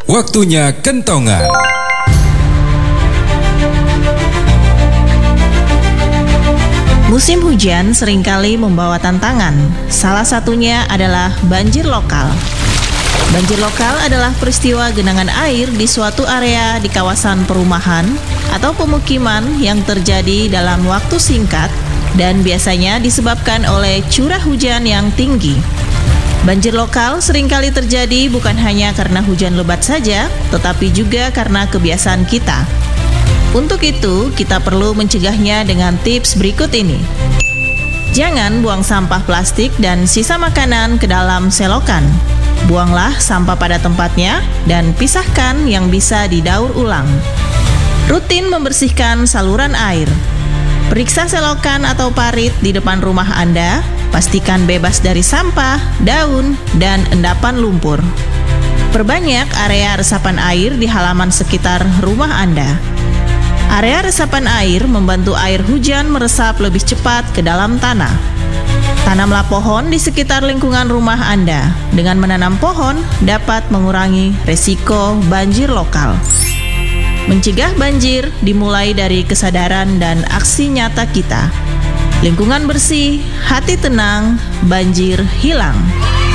Waktunya kentongan. Musim hujan seringkali membawa tantangan. Salah satunya adalah banjir lokal. Banjir lokal adalah peristiwa genangan air di suatu area di kawasan perumahan atau pemukiman yang terjadi dalam waktu singkat dan biasanya disebabkan oleh curah hujan yang tinggi. Banjir lokal seringkali terjadi bukan hanya karena hujan lebat saja, tetapi juga karena kebiasaan kita. Untuk itu, kita perlu mencegahnya dengan tips berikut ini. Jangan buang sampah plastik dan sisa makanan ke dalam selokan. Buanglah sampah pada tempatnya dan pisahkan yang bisa didaur ulang. Rutin membersihkan saluran air. Periksa selokan atau parit di depan rumah Anda. Pastikan bebas dari sampah, daun, dan endapan lumpur. Perbanyak area resapan air di halaman sekitar rumah Anda. Area resapan air membantu air hujan meresap lebih cepat ke dalam tanah. Tanamlah pohon di sekitar lingkungan rumah Anda. Dengan menanam pohon dapat mengurangi resiko banjir lokal. Mencegah banjir dimulai dari kesadaran dan aksi nyata kita. Lingkungan bersih, hati tenang, banjir hilang.